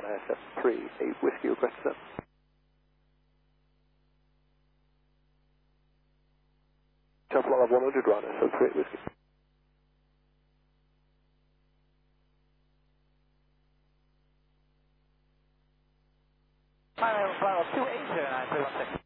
Ryanair 738 Whiskey request, sir. Temple 100 Ryanair 738 Whiskey. Final 2809316.